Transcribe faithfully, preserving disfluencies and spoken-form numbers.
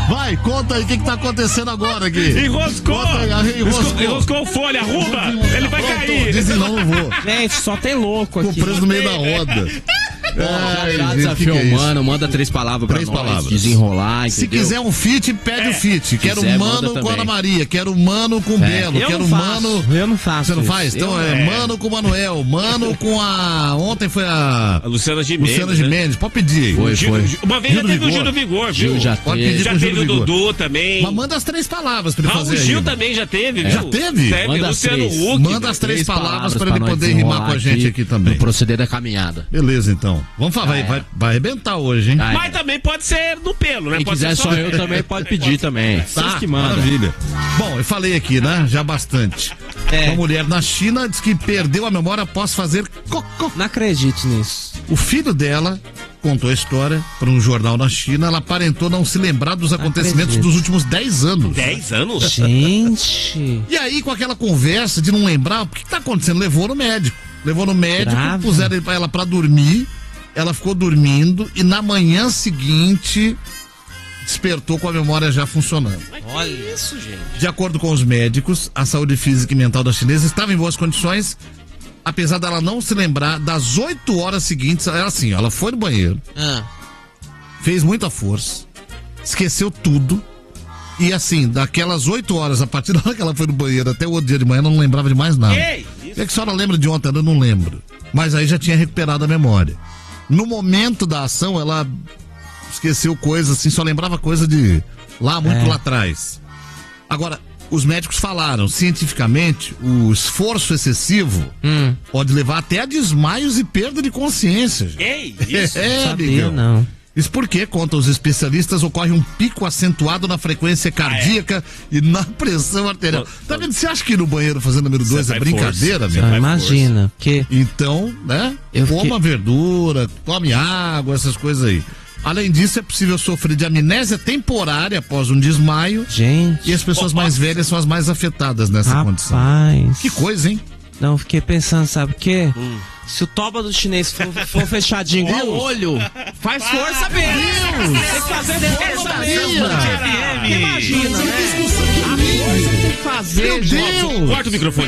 Vai, conta aí o que, que tá acontecendo agora aqui. Enroscou! Aí, enroscou. Enroscou folha, arruma! Ele vai Pronto, cair! Dizem não, não vou. Gente, só tem louco aqui. Ficou preso no meio da roda. Já, já Ai, desafiou que que o é mano, manda três palavras pra Três nós, palavras. desenrolar, entendeu? Se quiser um feat, pede o feat. Quero quiser, mano manda com Ana também. Maria, quero mano com Belo, Eu quero não faço, mano... eu não faço. Você não isso. faz? Então Eu- é mano com Manuel, mano com a... Ontem foi a... A Luciana Gimenez. Luciana né? Gimenez, pode pedir. Foi, Gil- foi. Gil- Uma vez Gil já do teve o Vigor. Gil do Vigor, viu? Gil já Pode teve. pedir Já pro Gil teve o do Vigor. Dudu também. Mas manda as três palavras pra ele Raul fazer Gil aí. também já teve, viu? Já teve? Teve, Manda as Luciano três. Huck. Manda as três palavras pra ele nós poder rimar desenrolar com a gente aqui também. No proceder da caminhada. Beleza, então. Vamos falar, vai, é. vai, vai arrebentar hoje, hein? Vai. Mas também pode ser no pelo, né? Quem pode quiser ser só eu também pode pedir também. Tá, Vocês que mandam. maravilha. Bom, eu falei aqui, né? Já bastante. É. Uma mulher na China diz que perdeu a memória após fazer cocô. Não acredito nisso. O filho dela contou a história para um jornal na China. Ela aparentou não se lembrar dos acontecimentos acredito. dos últimos dez anos. dez anos? Gente. E aí, com aquela conversa de não lembrar, o que, que tá acontecendo? Levou no médico. Levou no médico, Grave. puseram ela pra dormir. Ela ficou dormindo e na manhã seguinte despertou com a memória já funcionando. Olha isso, gente. De acordo com os médicos, a saúde física e mental da chinesa estava em boas condições, apesar dela não se lembrar das oito horas seguintes. Ela assim, ela foi no banheiro, Ah, fez muita força, esqueceu tudo. E assim, daquelas oito horas, a partir da hora que ela foi no banheiro até o outro dia de manhã, ela não lembrava de mais nada. Ei, isso. É que a senhora lembra de ontem, eu não lembro. Mas aí já tinha recuperado a memória. No momento da ação, ela esqueceu coisas assim, só lembrava coisa de lá, muito É. lá atrás. Agora, os médicos falaram, cientificamente, o esforço excessivo hum, pode levar até a desmaios e perda de consciência. gente. Ei, isso. É, sabia amigão. não. Isso porque, contam os especialistas, ocorre um pico acentuado na frequência cardíaca e na pressão arterial. Tá vendo? Você acha que ir no banheiro fazer número dois Você é vai brincadeira, força. meu? Ah, vai imagina. Que Então, né? Eu Coma fiquei- verdura, tome água, essas coisas aí. Além disso, é possível sofrer de amnésia temporária após um desmaio. gente. E as pessoas mais velhas são as mais afetadas nessa condição. Rapaz. Que coisa, hein? Não, fiquei pensando, sabe o quê? Se o toba do chinês for, for fechadinho igual o olho, faz força mesmo. Tem que fazer força mesmo. Imagina, né? A força tem que fazer, Meu gente. Deus! Corta o microfone.